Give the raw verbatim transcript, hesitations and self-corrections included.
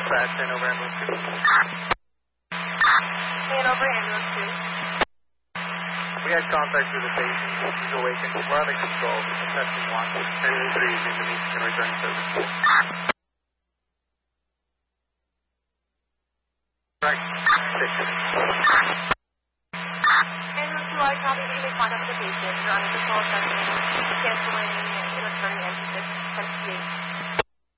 Dispatch, and over ambulance two. And over ambulance two. We had contact with the patient. He's awakened. We're under control. Testing one. And three is in the meeting and returning service. Right. Six. Ambulance two, I copy you may contact the patient. You're under control, testing, canceling, and returning entry six, ten eight.